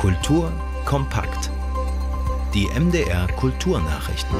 Kultur kompakt. Die MDR Kulturnachrichten.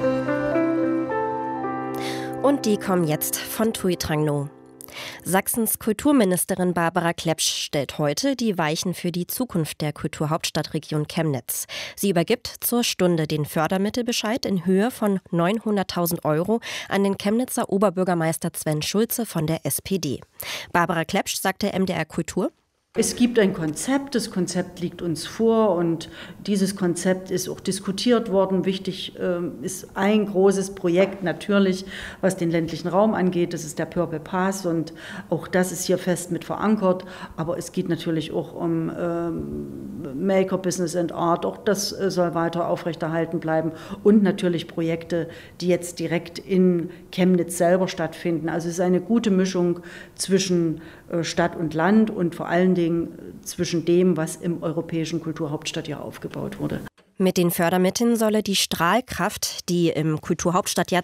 Und die kommen jetzt von Thuy Trang No. Sachsens Kulturministerin Barbara Klepsch stellt heute die Weichen für die Zukunft der Kulturhauptstadtregion Chemnitz. Sie übergibt zur Stunde den Fördermittelbescheid in Höhe von 900.000 € an den Chemnitzer Oberbürgermeister Sven Schulze von der SPD. Barbara Klepsch sagte MDR Kultur: Es gibt ein Konzept, das Konzept liegt uns vor und dieses Konzept ist auch diskutiert worden. Wichtig ist ein großes Projekt natürlich, was den ländlichen Raum angeht, das ist der Purple Pass und auch das ist hier fest mit verankert. Aber es geht natürlich auch um Maker, Business and Art, auch das soll weiter aufrechterhalten bleiben und natürlich Projekte, die jetzt direkt in Chemnitz selber stattfinden. Also es ist eine gute Mischung zwischen Stadt und Land und vor allen Dingen zwischen dem, was im europäischen Kulturhauptstadtjahr aufgebaut wurde. Mit den Fördermitteln solle die Strahlkraft, die im Kulturhauptstadtjahr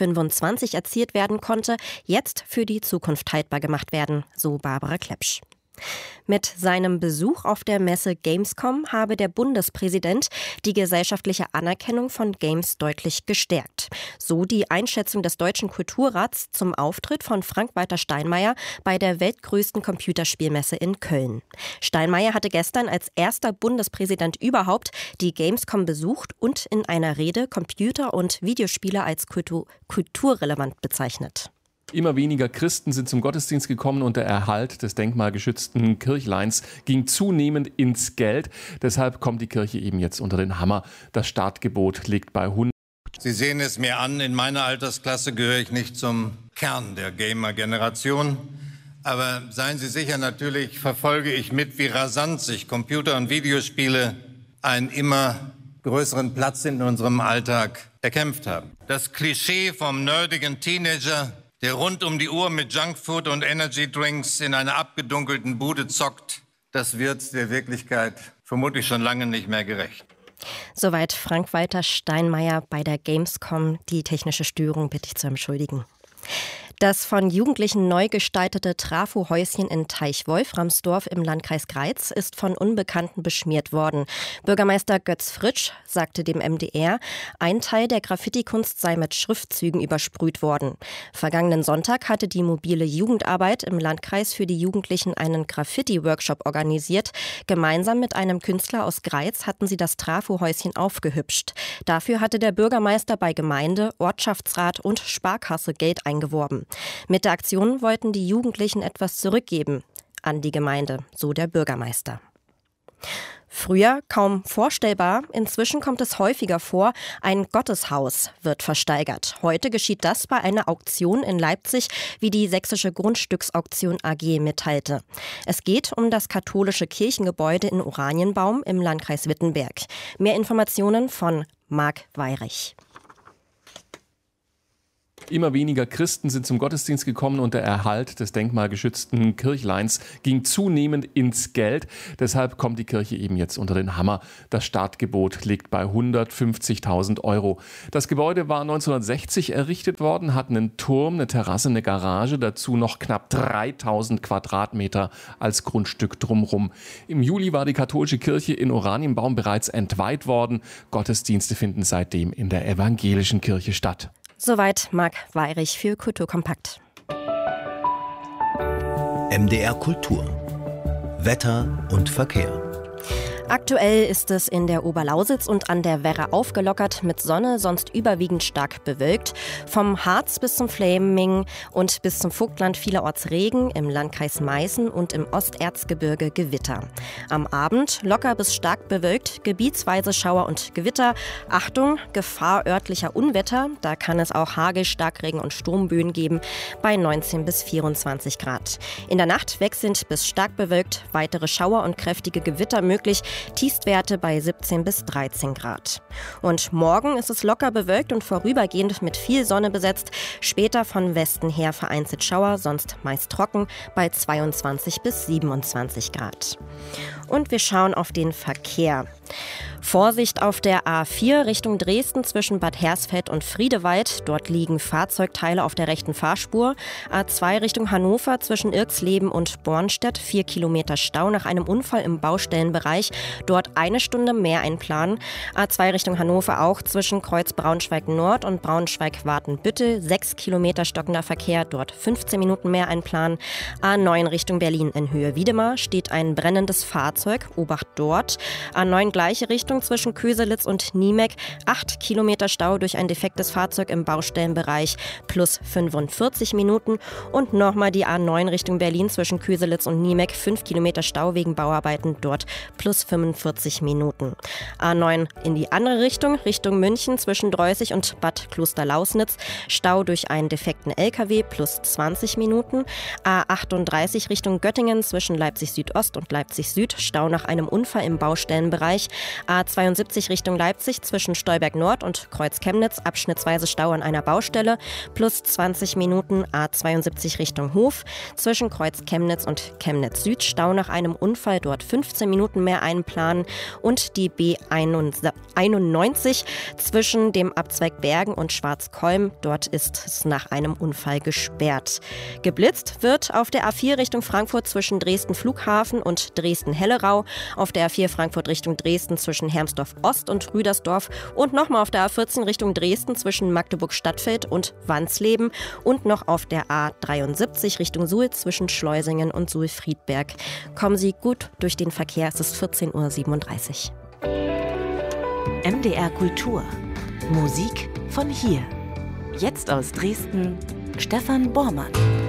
2025 erzielt werden konnte, jetzt für die Zukunft haltbar gemacht werden, so Barbara Klepsch. Mit seinem Besuch auf der Messe Gamescom habe der Bundespräsident die gesellschaftliche Anerkennung von Games deutlich gestärkt. So die Einschätzung des Deutschen Kulturrats zum Auftritt von Frank-Walter Steinmeier bei der weltgrößten Computerspielmesse in Köln. Steinmeier hatte gestern als erster Bundespräsident überhaupt die Gamescom besucht und in einer Rede Computer- und Videospiele als kulturrelevant bezeichnet. Immer weniger Christen sind zum Gottesdienst gekommen und der Erhalt des denkmalgeschützten Kirchleins ging zunehmend ins Geld. Deshalb kommt die Kirche eben jetzt unter den Hammer. Das Startgebot liegt bei 100. Sie sehen es mir an, in meiner Altersklasse gehöre ich nicht zum Kern der Gamer-Generation. Aber seien Sie sicher, natürlich verfolge ich mit, wie rasant sich Computer- und Videospiele einen immer größeren Platz in unserem Alltag erkämpft haben. Das Klischee vom nerdigen Teenager, der rund um die Uhr mit Junkfood und Energydrinks in einer abgedunkelten Bude zockt, das wird der Wirklichkeit vermutlich schon lange nicht mehr gerecht. Soweit Frank-Walter Steinmeier bei der Gamescom. Die technische Störung bitte ich zu entschuldigen. Das von Jugendlichen neu gestaltete Trafo-Häuschen in Teich-Wolframsdorf im Landkreis Greiz ist von Unbekannten beschmiert worden. Bürgermeister Götz Fritsch sagte dem MDR, ein Teil der Graffiti-Kunst sei mit Schriftzügen übersprüht worden. Vergangenen Sonntag hatte die mobile Jugendarbeit im Landkreis für die Jugendlichen einen Graffiti-Workshop organisiert. Gemeinsam mit einem Künstler aus Greiz hatten sie das Trafo-Häuschen aufgehübscht. Dafür hatte der Bürgermeister bei Gemeinde, Ortschaftsrat und Sparkasse Geld eingeworben. Mit der Aktion wollten die Jugendlichen etwas zurückgeben an die Gemeinde, so der Bürgermeister. Früher kaum vorstellbar, inzwischen kommt es häufiger vor, ein Gotteshaus wird versteigert. Heute geschieht das bei einer Auktion in Leipzig, wie die Sächsische Grundstücksauktion AG mitteilte. Es geht um das katholische Kirchengebäude in Oranienbaum im Landkreis Wittenberg. Mehr Informationen von Marc Weyrich. Immer weniger Christen sind zum Gottesdienst gekommen und der Erhalt des denkmalgeschützten Kirchleins ging zunehmend ins Geld. Deshalb kommt die Kirche eben jetzt unter den Hammer. Das Startgebot liegt bei 150.000 €. Das Gebäude war 1960 errichtet worden, hat einen Turm, eine Terrasse, eine Garage, dazu noch knapp 3.000 Quadratmeter als Grundstück drumherum. Im Juli war die katholische Kirche in Oranienbaum bereits entweiht worden. Gottesdienste finden seitdem in der evangelischen Kirche statt. Soweit Marc Weyrich für Kulturkompakt. MDR Kultur. Wetter und Verkehr. Aktuell ist es in der Oberlausitz und an der Werra aufgelockert mit Sonne, sonst überwiegend stark bewölkt. Vom Harz bis zum Fläming und bis zum Vogtland vielerorts Regen, im Landkreis Meißen und im Osterzgebirge Gewitter. Am Abend locker bis stark bewölkt, gebietsweise Schauer und Gewitter. Achtung, Gefahr örtlicher Unwetter, da kann es auch Hagel, Starkregen und Sturmböen geben, bei 19 bis 24 Grad. In der Nacht wechselnd bis stark bewölkt, weitere Schauer und kräftige Gewitter möglich. Tiefstwerte bei 17 bis 13 Grad. Und morgen ist es locker bewölkt und vorübergehend mit viel Sonne besetzt. Später von Westen her vereinzelt Schauer, sonst meist trocken bei 22 bis 27 Grad. Und wir schauen auf den Verkehr. Vorsicht auf der A4 Richtung Dresden zwischen Bad Hersfeld und Friedewald. Dort liegen Fahrzeugteile auf der rechten Fahrspur. A2 Richtung Hannover zwischen Irxleben und Bornstedt. 4 Kilometer Stau nach einem Unfall im Baustellenbereich. dort 1 Stunde mehr einplanen. A2 Richtung Hannover auch zwischen Kreuz Braunschweig-Nord und Braunschweig-Watenbüttel 6 Kilometer stockender Verkehr, dort 15 Minuten mehr einplanen. A9 Richtung Berlin in Höhe Wiedemar steht ein brennendes Fahrzeug, Obacht dort. A9 gleiche Richtung zwischen Köselitz und Niemek, 8 Kilometer Stau durch ein defektes Fahrzeug im Baustellenbereich, plus 45 Minuten. Und nochmal die A9 Richtung Berlin zwischen Köselitz und Niemek, 5 Kilometer Stau wegen Bauarbeiten dort, plus 45 Minuten. A9 in die andere Richtung, Richtung München zwischen Dreußig und Bad Klosterlausnitz, Stau durch einen defekten LKW, plus 20 Minuten. A38 Richtung Göttingen zwischen Leipzig Südost und Leipzig Süd, Stau nach einem Unfall im Baustellenbereich. A72 Richtung Leipzig zwischen Stolberg Nord und Kreuz Chemnitz, abschnittsweise Stau an einer Baustelle, plus 20 Minuten. A72 Richtung Hof zwischen Kreuz Chemnitz und Chemnitz Süd, Stau nach einem Unfall, dort 15 Minuten mehr einplanen. Und die B91 zwischen dem Abzweig Bergen und Schwarzkolm, dort ist es nach einem Unfall gesperrt. Geblitzt wird auf der A4 Richtung Frankfurt zwischen Dresden Flughafen und Dresden-Hellerau, auf der A4 Frankfurt Richtung Dresden zwischen Hermsdorf Ost und Rüdersdorf und nochmal auf der A14 Richtung Dresden zwischen Magdeburg-Stadtfeld und Wansleben und noch auf der A73 Richtung Suhl zwischen Schleusingen und Suhl-Friedberg. Kommen Sie gut durch den Verkehr, es ist 14:37 Uhr. MDR Kultur. Musik von hier. Jetzt aus Dresden, Stefan Bormann.